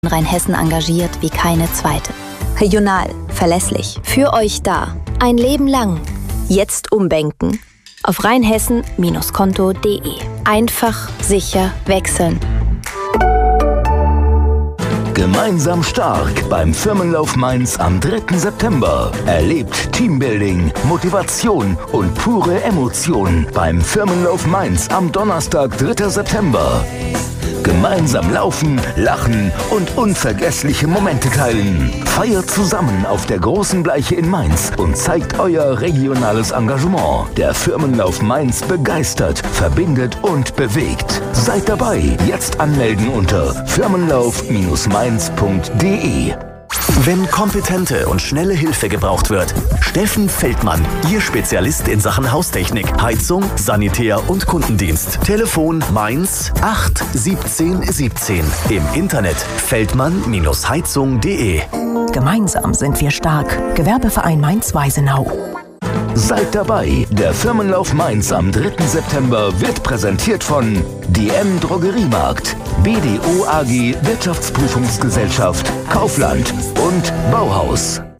Rheinhessen engagiert wie keine zweite. Regional, verlässlich. Für euch da. Ein Leben lang. Jetzt umbenken. Auf rheinhessen-konto.de. Einfach, sicher, wechseln. Gemeinsam stark beim Firmenlauf Mainz am 3. September. Erlebt Teambuilding, Motivation und pure Emotion beim Firmenlauf Mainz am Donnerstag, 3. September. Gemeinsam laufen, lachen und unvergessliche Momente teilen. Feiert zusammen auf der großen Bleiche in Mainz und zeigt euer regionales Engagement. Der Firmenlauf Mainz begeistert, verbindet und bewegt. Seid dabei. Jetzt anmelden unter firmenlauf-mainz.de. Wenn kompetente und schnelle Hilfe gebraucht wird, Steffen Feldmann, Ihr Spezialist in Sachen Haustechnik, Heizung, Sanitär und Kundendienst. Telefon Mainz 8 17 17. Im Internet feldmann-heizung.de. Gemeinsam sind wir stark. Gewerbeverein Mainz-Weisenau. Seid dabei. Der Firmenlauf Mainz am 3. September wird präsentiert von DM Drogeriemarkt, BDO AG Wirtschaftsprüfungsgesellschaft, Kaufland und Bauhaus.